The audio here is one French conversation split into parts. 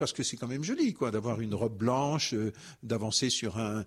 Parce que c'est quand même joli, quoi, d'avoir une robe blanche, d'avancer sur un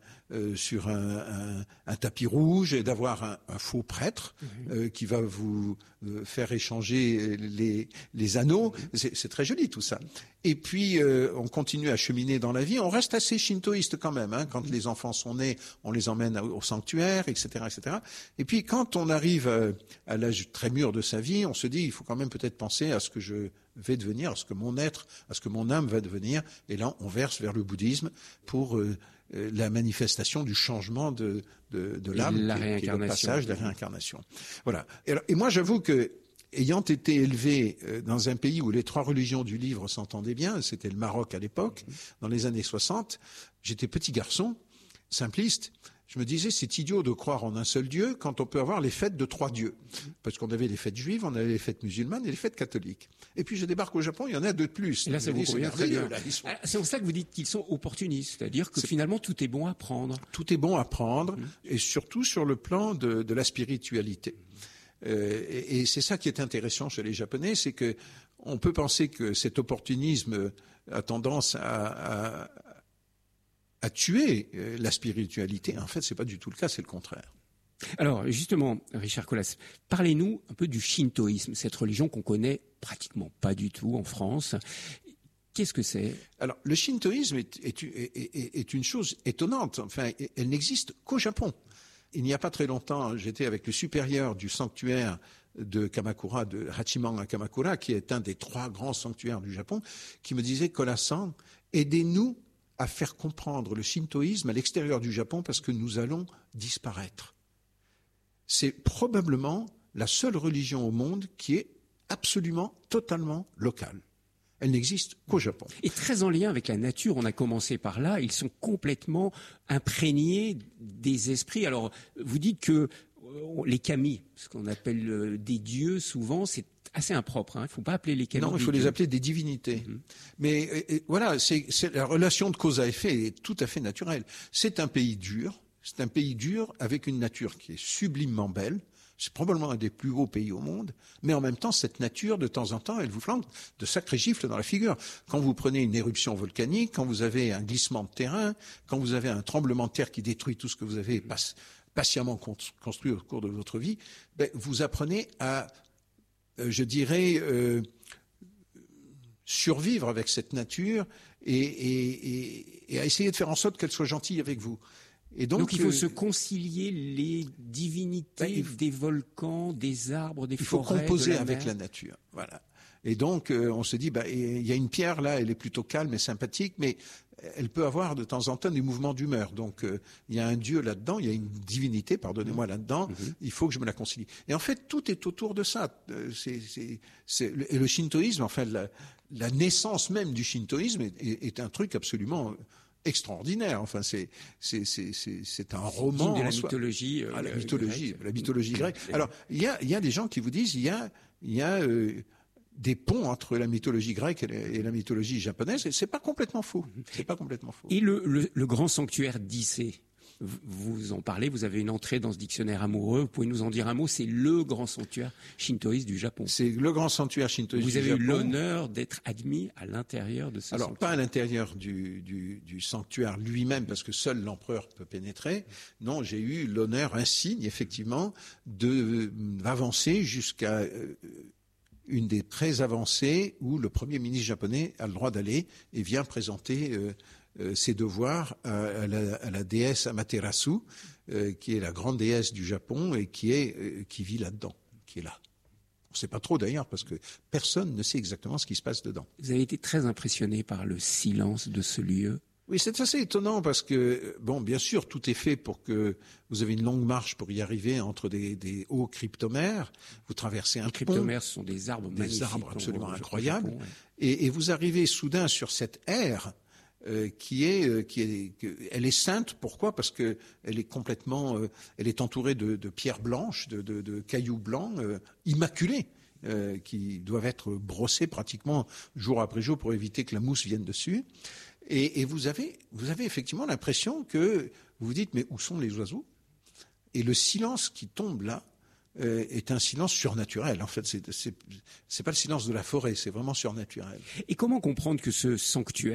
tapis rouge et d'avoir un faux prêtre qui va vous faire échanger les anneaux. C'est très joli tout ça. Et puis on continue à cheminer dans la vie. On reste assez shintoïste quand même. Hein. Quand les enfants sont nés, on les emmène au sanctuaire, etc., etc. Et puis quand on arrive à l'âge très mûr de sa vie, on se dit il faut quand même peut-être penser à ce que je vais devenir, à ce que mon être, à ce que mon âme va devenir. Et là, on verse vers le bouddhisme pour la manifestation du changement de l'âme, qui est le passage de la réincarnation. Voilà. Et moi, j'avoue que, ayant été élevé dans un pays où les trois religions du livre s'entendaient bien, c'était le Maroc à l'époque, dans les années 60, j'étais petit garçon, simpliste. Je me disais, c'est idiot de croire en un seul Dieu quand on peut avoir les fêtes de trois dieux. Parce qu'on avait les fêtes juives, on avait les fêtes musulmanes et les fêtes catholiques. Et puis je débarque au Japon, il y en a deux de plus. Et là, ça vous convient très bien. C'est pour ça que vous dites qu'ils sont opportunistes, c'est-à-dire que finalement tout est bon à prendre. Tout est bon à prendre, et surtout sur le plan de la spiritualité. Et c'est ça qui est intéressant chez les Japonais, c'est que on peut penser que cet opportunisme a tendance à tuer la spiritualité. En fait, c'est pas du tout le cas, c'est le contraire. Alors, justement, Richard Colas, parlez-nous un peu du shintoïsme, cette religion qu'on connaît pratiquement pas du tout en France. Qu'est-ce que c'est? Alors, le shintoïsme est une chose étonnante. Enfin, elle n'existe qu'au Japon. Il n'y a pas très longtemps, j'étais avec le supérieur du sanctuaire de Kamakura, de Hachiman Kamakura, qui est un des trois grands sanctuaires du Japon, qui me disait, Colas-san, aidez-nous à faire comprendre le shintoïsme à l'extérieur du Japon parce que nous allons disparaître. C'est probablement la seule religion au monde qui est absolument, totalement locale. Elle n'existe qu'au Japon. Et très en lien avec la nature, on a commencé par là, ils sont complètement imprégnés des esprits. Alors, vous dites que les kami, ce qu'on appelle des dieux, souvent, c'est assez impropre. Il ne faut pas appeler les kami. Non, il faut les appeler des divinités. Mais voilà, c'est la relation de cause à effet est tout à fait naturelle. C'est un pays dur avec une nature qui est sublimement belle. C'est probablement un des plus hauts pays au monde, mais en même temps, cette nature, de temps en temps, elle vous flanque de sacrés gifles dans la figure. Quand vous prenez une éruption volcanique, quand vous avez un glissement de terrain, quand vous avez un tremblement de terre qui détruit tout ce que vous avez patiemment construit au cours de votre vie, vous apprenez à, survivre avec cette nature et à essayer de faire en sorte qu'elle soit gentille avec vous. Et donc il faut se concilier les divinités des volcans, des arbres, des forêts. Il faut composer avec la nature. Voilà. Et donc on se dit, il y a une pierre là, elle est plutôt calme et sympathique, mais elle peut avoir de temps en temps des mouvements d'humeur. Donc il y a un dieu là-dedans, il y a une divinité, pardonnez-moi, là-dedans. Il faut que je me la concilie. Et en fait, tout est autour de ça. Et le shintoïsme, enfin la naissance même du shintoïsme est un truc absolument extraordinaire. Enfin, c'est un roman de la mythologie. La mythologie grecque. Alors, il y a des gens qui vous disent, il y a des ponts entre la mythologie grecque et la mythologie japonaise, et c'est pas complètement faux. C'est pas complètement faux. Et le grand sanctuaire d'Issei, vous en parlez, vous avez une entrée dans ce dictionnaire amoureux, vous pouvez nous en dire un mot, c'est le grand sanctuaire shintoïste du Japon. C'est le grand sanctuaire shintoïste du Japon. Vous avez eu l'honneur d'être admis à l'intérieur de ce sanctuaire. Alors, pas à l'intérieur du sanctuaire lui-même, parce que seul l'empereur peut pénétrer. Non, j'ai eu l'honneur insigne, effectivement, d'avancer jusqu'à une des très avancées où le premier ministre japonais a le droit d'aller et vient présenter ses devoirs à la déesse Amaterasu, qui est la grande déesse du Japon et qui vit là-dedans, qui est là. On ne sait pas trop d'ailleurs parce que personne ne sait exactement ce qui se passe dedans. Vous avez été très impressionné par le silence de ce lieu. Oui, c'est assez étonnant parce que, bien sûr, tout est fait pour que vous avez une longue marche pour y arriver entre des hauts cryptomères. Vous traversez un pont. Les cryptomères, ce sont des arbres magnifiques. Des arbres absolument incroyables. Japon, et vous arrivez soudain sur cette aire elle est sainte. Pourquoi? Parce que elle est complètement, elle est entourée de pierres blanches, de cailloux blancs, immaculés. Qui doivent être brossés pratiquement jour après jour pour éviter que la mousse vienne dessus. Et vous avez effectivement l'impression que vous vous dites, mais où sont les oiseaux? Et le silence qui tombe là, est un silence surnaturel. En fait, c'est pas le silence de la forêt, c'est vraiment surnaturel. Et comment comprendre que ce sanctuaire